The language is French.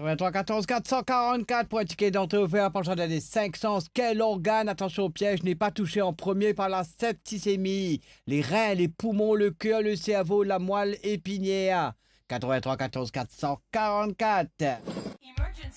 83 14 444 pour un ticket d'entrée offert pour le jardin des 5 sens. Quel organe, attention au piège, n'est pas touché en premier par la septicémie? Les reins, les poumons, le cœur, le cerveau, la moelle épinière. 83 14 444.